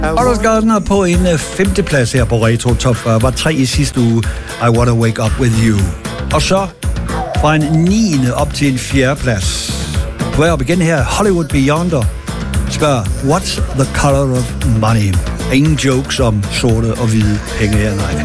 Otis Gardner på en 5. plads her på Retro Top 40. Var 3 i sidste uge. I Wanna Wake Up With You. Og så fra en 9. op til en 4. plads. På vej op igen her, Hollywood Beyonder spørger, what's the color of money? Ingen jokes om sorte og hvide penge her, nej.